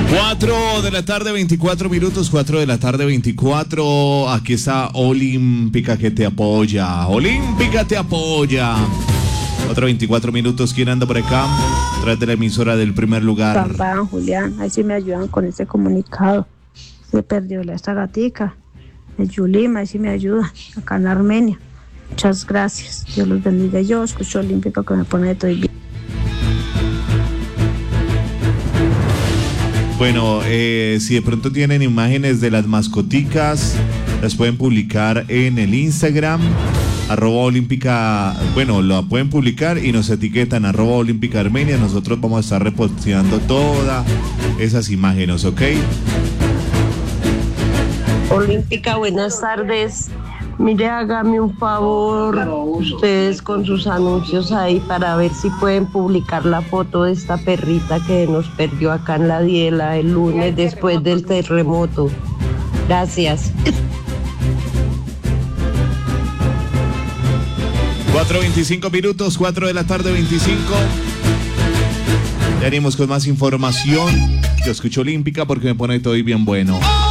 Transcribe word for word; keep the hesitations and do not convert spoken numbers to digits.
cuatro de la tarde, veinticuatro minutos, cuatro de la tarde, veinticuatro. Aquí está Olímpica que te apoya. Olímpica te apoya. Otro veinticuatro minutos. ¿Quién anda por acá? Tras de la emisora del primer lugar. Papá, Julián, ahí sí me ayudan con este comunicado. Se perdió la esta gatica. El Yulima, ahí sí me ayuda. Acá en Armenia. Muchas gracias. Dios los bendiga. Yo escucho Olímpica que me pone de todo bien. Bueno, eh, si de pronto tienen imágenes de las mascoticas, las pueden publicar en el Instagram, arroba olímpica, bueno, lo pueden publicar y nos etiquetan arroba olímpica Armenia. Nosotros vamos a estar reposteando todas esas imágenes, ¿ok? Olímpica, buenas tardes. Mire, hágame un favor, ustedes con sus anuncios ahí para ver si pueden publicar la foto de esta perrita que nos perdió acá en la Diela el lunes después del terremoto. Gracias. cuatro veinticinco minutos, cuatro de la tarde, veinticinco. Ya venimos con más información. Yo escucho Olímpica porque me pone todo bien bueno.